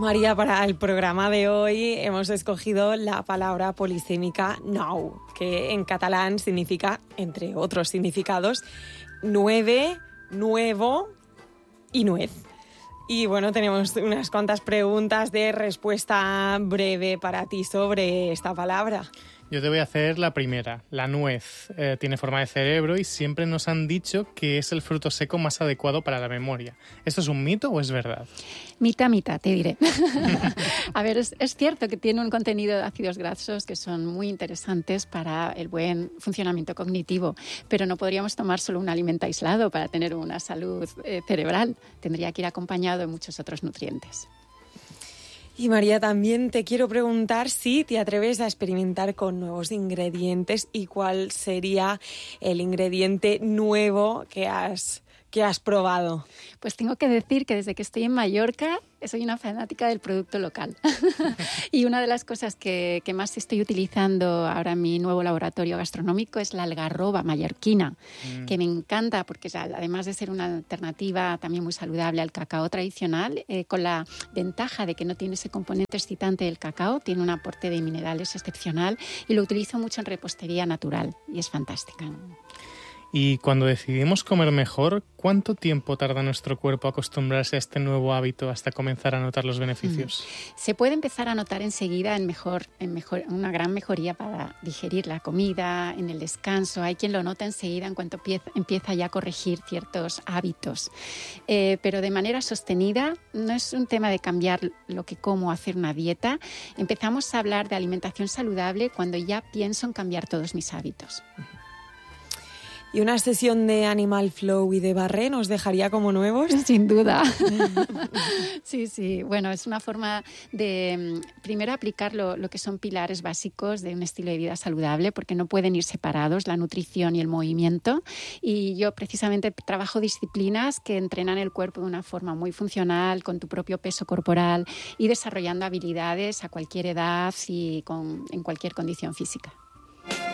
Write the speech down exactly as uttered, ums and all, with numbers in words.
María, para el programa de hoy hemos escogido la palabra polisémica nou, que en catalán significa, entre otros significados, nueve, nuevo y nuez. Y bueno, tenemos unas cuantas preguntas de respuesta breve para ti sobre esta palabra. Yo te voy a hacer la primera. La nuez eh, tiene forma de cerebro y siempre nos han dicho que es el fruto seco más adecuado para la memoria. ¿Esto es un mito o es verdad? Mitad, mitad, te diré. A ver, es, es cierto que tiene un contenido de ácidos grasos que son muy interesantes para el buen funcionamiento cognitivo, pero no podríamos tomar solo un alimento aislado para tener una salud eh, cerebral. Tendría que ir acompañado de muchos otros nutrientes. Y María, también te quiero preguntar si te atreves a experimentar con nuevos ingredientes y cuál sería el ingrediente nuevo que has, que has probado. Pues tengo que decir que desde que estoy en Mallorca soy una fanática del producto local. Y una de las cosas que, que más estoy utilizando ahora en mi nuevo laboratorio gastronómico es la algarroba mallorquina, mm. que me encanta porque además de ser una alternativa también muy saludable al cacao tradicional, eh, con la ventaja de que no tiene ese componente excitante del cacao, tiene un aporte de minerales excepcional y lo utilizo mucho en repostería natural y es fantástica. Y cuando decidimos comer mejor, ¿cuánto tiempo tarda nuestro cuerpo acostumbrarse a este nuevo hábito hasta comenzar a notar los beneficios? Mm. Se puede empezar a notar enseguida en mejor, en mejor, una gran mejoría para digerir la comida, en el descanso. Hay quien lo nota enseguida en cuanto empieza, empieza ya a corregir ciertos hábitos. Eh, pero de manera sostenida, no es un tema de cambiar lo que como, hacer una dieta. Empezamos a hablar de alimentación saludable cuando ya pienso en cambiar todos mis hábitos. ¿Y una sesión de Animal Flow y de barré nos dejaría como nuevos? Sin duda. Sí, sí. Bueno, es una forma de, primero, aplicar lo, lo que son pilares básicos de un estilo de vida saludable, porque no pueden ir separados, la nutrición y el movimiento. Y yo, precisamente, trabajo disciplinas que entrenan el cuerpo de una forma muy funcional, con tu propio peso corporal y desarrollando habilidades a cualquier edad y con, en cualquier condición física.